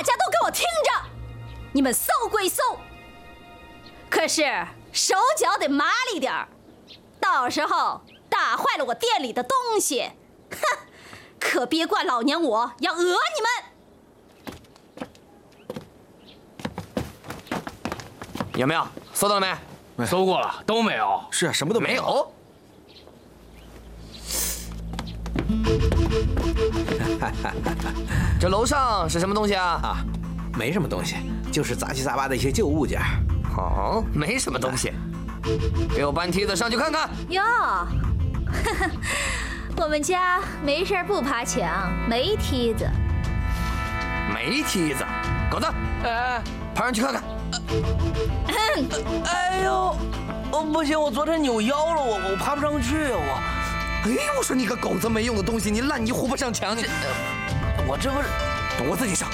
家都给我听着，你们搜归搜，可是手脚得麻利点儿，到时候打坏了我店里的东西，哼，可别怪老娘我要讹你们。 有没有搜到了没？ 搜过了，都没有。 是啊，什么都没有。这楼上是什么东西啊？ 啊，没什么东西，就是杂七杂八的一些旧物件。 哦，没什么东西。给我搬梯子上去看看。 哟，我们家没事不爬墙，没梯子。 没梯子，狗子，爬上去看看。 哎呦，不行，我昨天扭腰了，我爬不上去，我。 哎，我说你个狗子没用的东西，你烂泥糊不上墙，你。 我这不是， 等我自己上。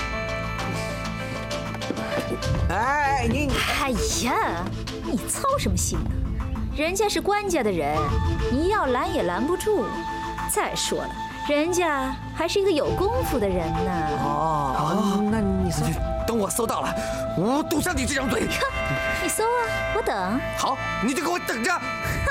哎，你， 哎呀，你操什么心呢？人家是官家的人，你要拦也拦不住。再说了，人家还是一个有功夫的人呢。 哦，那你搜， 等我搜到了，我堵上你这张嘴。 你搜啊，我等。 好，你就给我等着。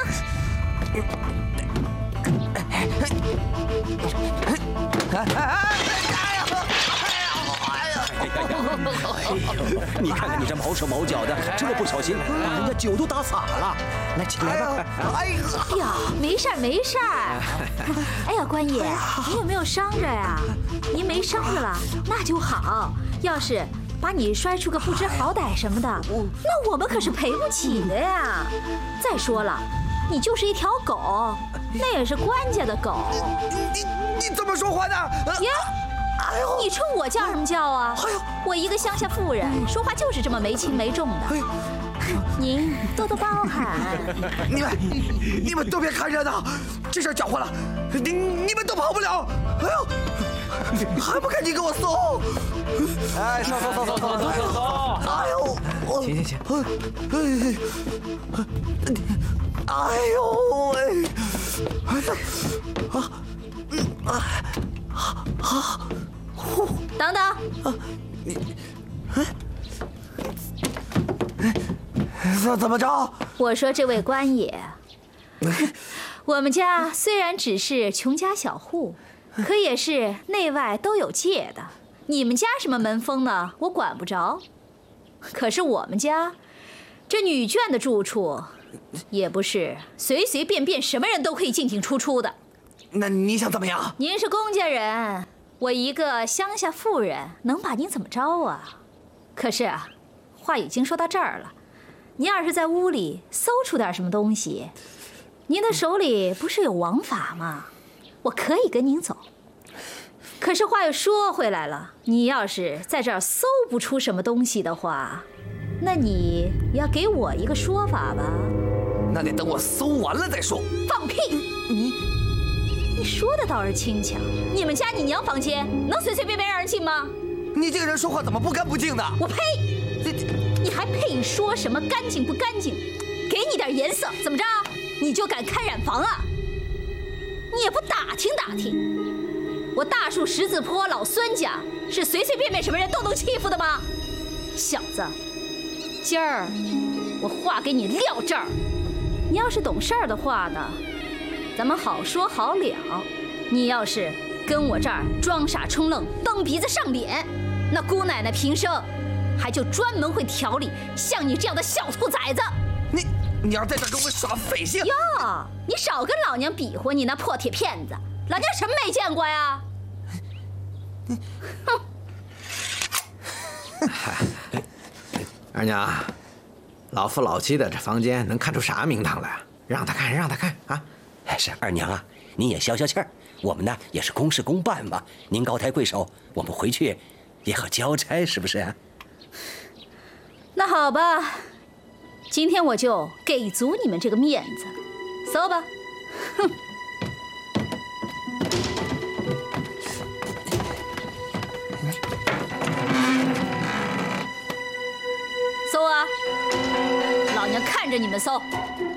你看看你这毛手毛脚的，这么不小心，把人家酒都打洒了。来，起来吧。 哎呀，没事儿没事儿。哎呀，官爷，你有没有伤着呀？您没伤着了，那就好。要是把你摔出个不知好歹什么的，那我们可是赔不起的呀。再说了，你就是一条狗，那也是官家的狗。 你怎么说话的？ 呀，你冲我叫什么叫啊？我一个乡下妇人，说话就是这么没轻没重的。您多多包涵。 你们都别看热闹，这事儿搅和了，你们都跑不了。哎呦，还不赶紧给我搜！ 哎，搜！ 哎呦， 行。 哎呦喂！ 等等， 怎么着？ 我说这位官爷，我们家虽然只是穷家小户，可也是内外都有界的。你们家什么门风呢？我管不着。可是我们家这女眷的住处，也不是随随便便什么人都可以进进出出的。 那你想怎么样？ 您是公家人，我一个乡下妇人，能把您怎么着啊？可是啊，话已经说到这儿了，您要是在屋里搜出点什么东西，您的手里不是有王法吗？我可以跟您走。可是话又说回来了，你要是在这儿搜不出什么东西的话，那你要给我一个说法吧。 那得等我搜完了再说。 放屁！你说的倒是轻巧，你们家你娘房间能随随便便让人进吗？ 你这个人说话怎么不干不净的？ 我呸！你还配说什么干净不干净？给你点颜色，怎么着？你就敢开染房啊？你也不打听打听，我大树十字坡老孙家是随随便便什么人都能欺负的吗？小子，今儿我话给你撂这儿，你要是懂事儿的话呢，咱们好说好了。你要是跟我这儿装傻充愣、蹬鼻子上脸，那姑奶奶平生还就专门会调理像你这样的小兔崽子。 你要在这跟我耍匪性哟！你少跟老娘比划，你那破铁片子，老娘什么没见过呀？哼！ 二娘，老夫老妻的这房间能看出啥名堂来？让他看啊！ 是二娘啊，您也消消气儿，我们呢也是公事公办嘛。您高抬贵手，我们回去也好交差，是不是啊？ 那好吧，今天我就给足你们这个面子，搜吧。哼！搜啊！老娘看着你们搜。